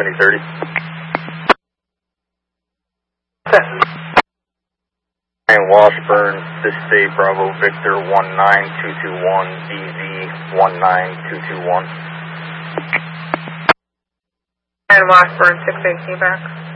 7030. And Washburn, this state, Bravo Victor 19221, BZ 19221. And Washburn 618 back.